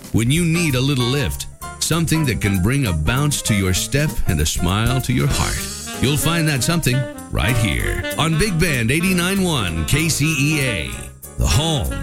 When you need a little lift, something that can bring a bounce to your step and a smile to your heart, you'll find that something right here on Big Band 89.1 KCEA, the home